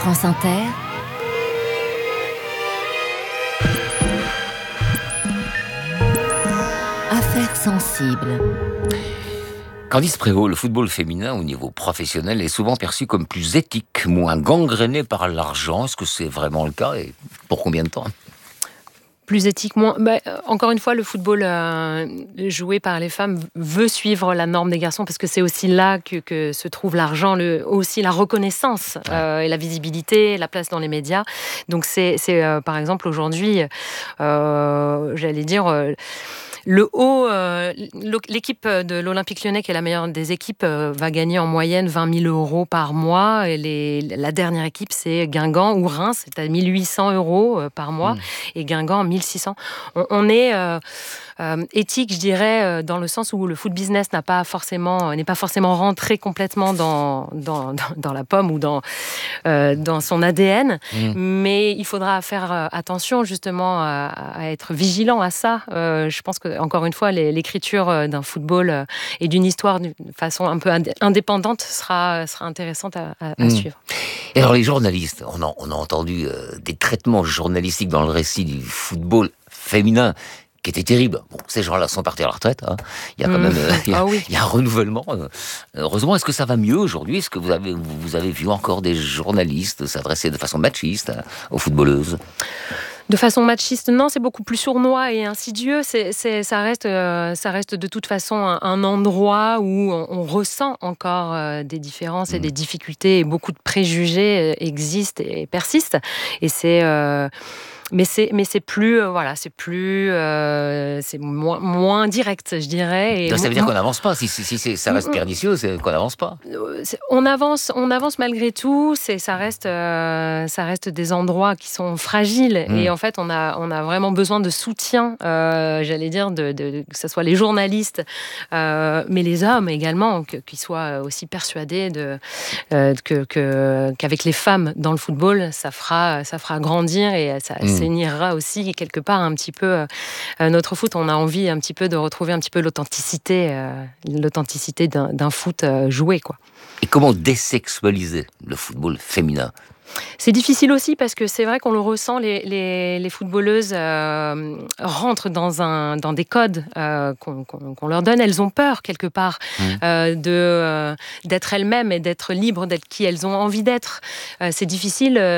France Inter, Affaires sensibles. Candice Prévost, le football féminin au niveau professionnel est souvent perçu comme plus éthique, moins gangréné par l'argent. Est-ce que c'est vraiment le cas et pour combien de temps ? Plus éthiquement, encore une fois, le football joué par les femmes veut suivre la norme des garçons parce que c'est aussi là que se trouve l'argent, aussi la reconnaissance et la visibilité, la place dans les médias. Donc c'est par exemple aujourd'hui, j'allais dire... l'équipe de l'Olympique Lyonnais, qui est la meilleure des équipes, va gagner en moyenne 20 000 euros par mois. Et la dernière équipe, c'est Guingamp ou Reims, c'est à 1 800 euros par mois. Et Guingamp, 1 600. On est éthique, je dirais, dans le sens où le foot business n'est pas forcément rentré complètement dans la pomme ou dans son ADN. Mais il faudra faire attention justement à être vigilant à ça. Je pense que encore une fois, l'écriture d'un football et d'une histoire d'une façon un peu indépendante sera intéressante à suivre. Et alors les journalistes, on a entendu des traitements journalistiques dans le récit du football féminin qui était terrible. Bon, ces gens-là sont partis à la retraite. Hein. Il y a quand même il y a un renouvellement. Heureusement, est-ce que ça va mieux aujourd'hui ? Est-ce que vous avez vu encore des journalistes s'adresser de façon machiste aux footballeuses ? De façon machiste, non, c'est beaucoup plus sournois et insidieux. Ça reste de toute façon un endroit où on ressent encore des différences et des difficultés, et beaucoup de préjugés existent et persistent. Et mais c'est plus c'est moins direct, je dirais. Et ça veut dire qu'on n'avance pas. Si ça reste pernicieux, c'est qu'on n'avance pas. On avance malgré tout. Ça reste des endroits qui sont fragiles. Et en fait, on a vraiment besoin de soutien. J'allais dire que ce soit les journalistes, mais les hommes également, qu'ils soient aussi persuadés qu'avec les femmes dans le football, ça fera grandir et ça assainira aussi quelque part un petit peu notre foot. On a envie un petit peu de retrouver un petit peu l'authenticité d'un foot joué, quoi. Et comment désexualiser le football féminin ? C'est difficile aussi parce que c'est vrai qu'on le ressent, les footballeuses rentrent dans des codes qu'on leur donne. Elles ont peur quelque part d'être elles-mêmes et d'être libres, d'être qui elles ont envie d'être. C'est difficile